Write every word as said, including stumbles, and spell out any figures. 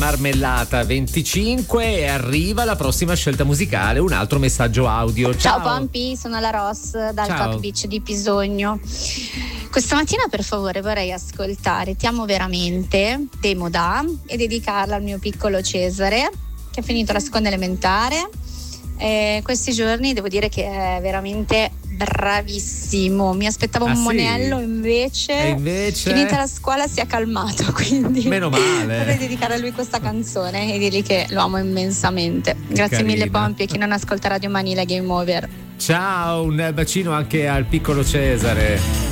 Marmellata venticinque e arriva la prossima scelta musicale, un altro messaggio audio. Ciao, Ciao Pompi, sono la Ross dal Ciao. Top Beach di Pisogno. Questa mattina per favore vorrei ascoltare Ti amo veramente dei Modà e dedicarla al mio piccolo Cesare che ha finito la seconda elementare. E questi giorni devo dire che è veramente bravissimo. Mi aspettavo Ah, un sì? monello, invece, E invece? finita la scuola si è calmato, quindi Meno male. vorrei dedicare a lui questa canzone e dirgli che lo amo immensamente. Grazie Carina. mille Pompi, e chi non ascolta Radio Manila Game Over. Ciao, un bacino anche al piccolo Cesare.